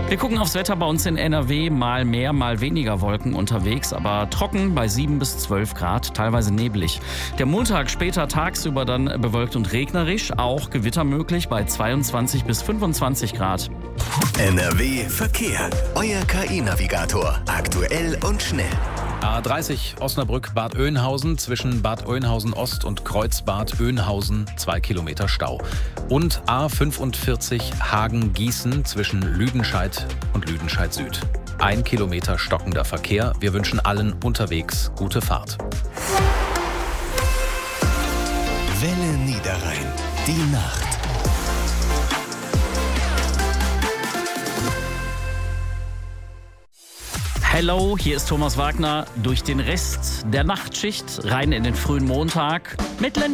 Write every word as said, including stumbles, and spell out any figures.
Wir gucken aufs Wetter bei uns in N R W. Mal mehr, mal weniger Wolken unterwegs, aber trocken bei sieben bis zwölf Grad, teilweise neblig. Der Montag später tagsüber dann bewölkt und regnerisch, auch Gewitter möglich bei zweiundzwanzig bis fünfundzwanzig Grad. N R W Verkehr. Euer K I-Navigator. Aktuell und schnell. A dreißig Osnabrück-Bad Oeynhausen zwischen Bad Oeynhausen Ost und Kreuzbad Oeynhausen zwei Kilometer Stau. Und A fünfundvierzig Hagen-Gießen zwischen Lüdenscheid und Lüdenscheid Süd. Ein Kilometer stockender Verkehr. Wir wünschen allen unterwegs gute Fahrt. Welle Niederrhein. Die Nacht. Hello, hier ist Thomas Wagner. Durch den Rest der Nachtschicht rein in den frühen Montag mit Lenny.